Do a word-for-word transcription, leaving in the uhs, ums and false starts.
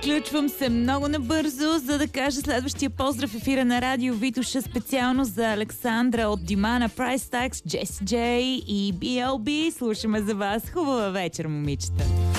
Включвам се много набързо, за да кажа следващия поздрав в ефира на Радио Витоша специално за Александра от Димана, Price Tags, Джеси Джей и Би Ел Би. Слушаме за вас. Хубава вечер, момичета!